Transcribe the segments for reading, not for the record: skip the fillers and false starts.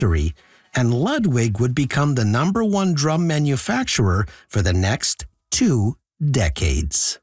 factory, and Ludwig would become the #1 drum manufacturer for the next 2 decades.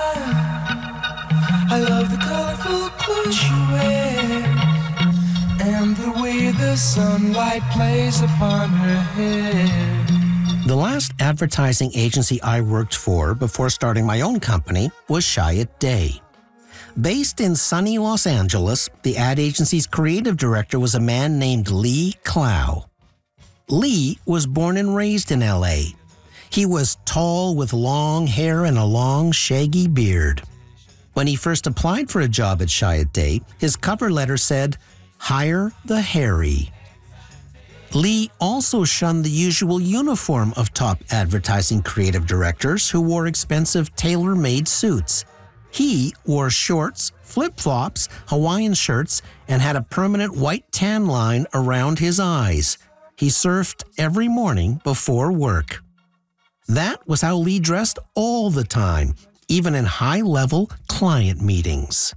I love the colorful clothes you wear and the way the sunlight plays upon her hair. The last advertising agency I worked for before starting my own company was Chiat Day. Based in sunny Los Angeles, the ad agency's creative director was a man named Lee Clow. Lee was born and raised in L.A. He was tall with long hair and a long, shaggy beard. When he first applied for a job at Chiat Day, his cover letter said, "Hire the hairy." Lee also shunned the usual uniform of top advertising creative directors who wore expensive tailor-made suits. He wore shorts, flip-flops, Hawaiian shirts, and had a permanent white tan line around his eyes. He surfed every morning before work. That was how Lee dressed all the time, even in high-level client meetings.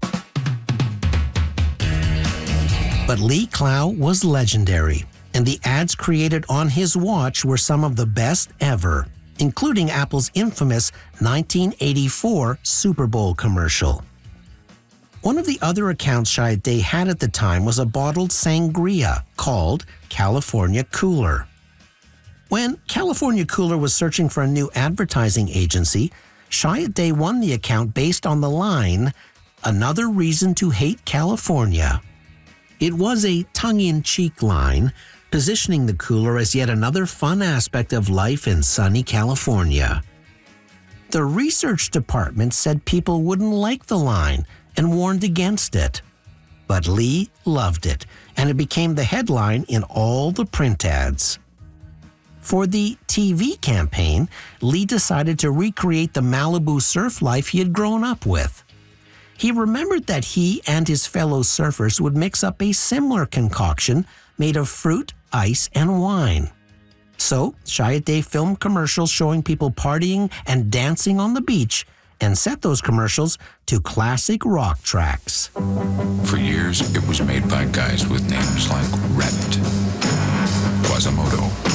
But Lee Clow was legendary, and the ads created on his watch were some of the best ever, including Apple's infamous 1984 Super Bowl commercial. One of the other accounts Chiat Day had at the time was a bottled sangria called California Cooler. When California Cooler was searching for a new advertising agency, Chiat Day won the account based on the line, "Another reason to hate California." It was a tongue-in-cheek line, positioning the cooler as yet another fun aspect of life in sunny California. The research department said people wouldn't like the line and warned against it. But Lee loved it, and it became the headline in all the print ads. For the TV campaign, Lee decided to recreate the Malibu surf life he had grown up with. He remembered that he and his fellow surfers would mix up a similar concoction made of fruit, ice, and wine. So, Chiat Day filmed commercials showing people partying and dancing on the beach and set those commercials to classic rock tracks. For years, it was made by guys with names like Rabbit, Quasimodo,